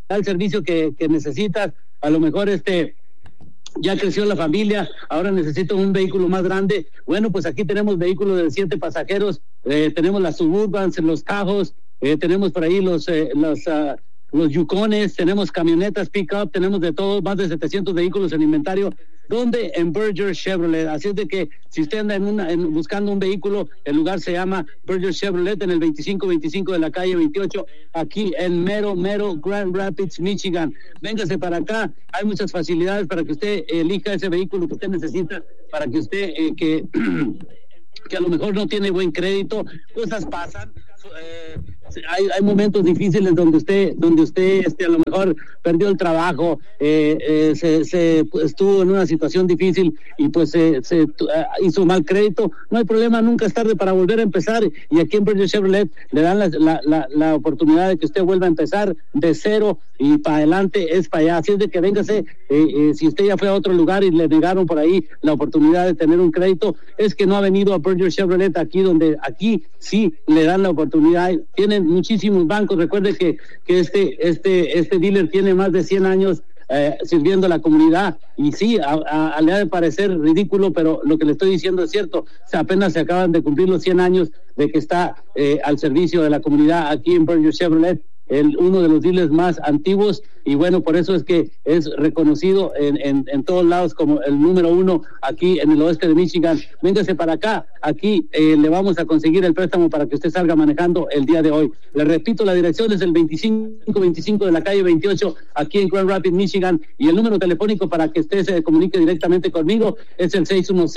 da el servicio que necesitas. A lo mejor ya creció la familia, ahora necesito un vehículo más grande. Bueno, pues aquí tenemos vehículos de 7 pasajeros, tenemos las Suburbans, los Tajos, tenemos por ahí los Yukones, tenemos camionetas pick-up, tenemos de todo, más de 700 vehículos en inventario, donde en Berger Chevrolet. Así es de que si usted anda buscando un vehículo, el lugar se llama Berger Chevrolet en el 2525 de la calle 28, aquí en mero Grand Rapids, Michigan. Véngase para acá, hay muchas facilidades para que usted elija ese vehículo que usted necesita, para que usted que a lo mejor no tiene buen crédito, cosas pasan. Hay momentos difíciles donde usted a lo mejor perdió el trabajo, estuvo en una situación difícil y pues hizo mal crédito. No hay problema, nunca es tarde para volver a empezar, y aquí en Berger Chevrolet le dan la oportunidad de que usted vuelva a empezar de cero y para adelante es para allá. Así es de que véngase, si usted ya fue a otro lugar y le negaron por ahí la oportunidad de tener un crédito, es que no ha venido a Berger Chevrolet aquí sí le dan la oportunidad. Tienen muchísimos bancos. Recuerde que este dealer tiene más de 100 años sirviendo a la comunidad, y sí, le ha de parecer ridículo, pero lo que le estoy diciendo es cierto. O sea, apenas se acaban de cumplir los 100 años de que está al servicio de la comunidad aquí en Berger Chevrolet, uno de los dealers más antiguos, y bueno, por eso es que es reconocido en todos lados como el número 1 aquí en el oeste de Michigan. Véngase para acá, aquí le vamos a conseguir el préstamo para que usted salga manejando el día de hoy. Le repito, la dirección es el 2525 de la calle 28, aquí en Grand Rapids, Michigan, y el número telefónico para que usted se comunique directamente conmigo es el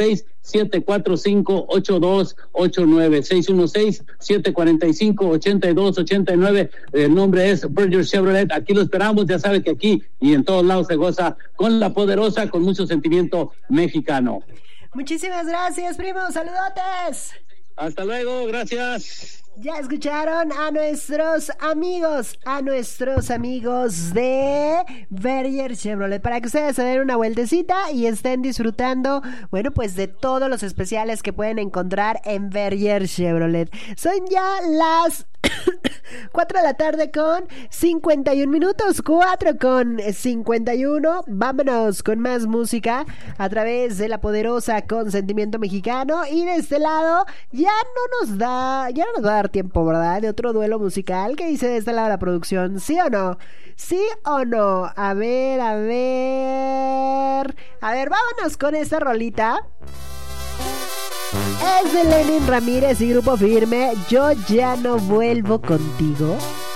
616-745-8289, 616-745-8289. El nombre es Berger Chevrolet. Aquí lo esperamos. Ya sabe que aquí y en todos lados se goza con la poderosa, con mucho sentimiento mexicano. Muchísimas gracias, primo. Saludotes. Hasta luego. Gracias. Ya escucharon a nuestros amigos de Berger Chevrolet, para que ustedes se den una vueltecita y estén disfrutando, bueno, pues de todos los especiales que pueden encontrar en Berger Chevrolet. Son ya las 4 de la tarde con 51 minutos, 4:51. Vámonos con más música a través de la poderosa Consentimiento Mexicano, y de este lado ya no nos va a dar tiempo, ¿verdad? De otro duelo musical. ¿Qué dice de este lado la producción? ¿Sí o no? ¿Sí o no? A ver, vámonos con esta rolita. Es de Lenin Ramírez y Grupo Firme. Yo ya no vuelvo contigo.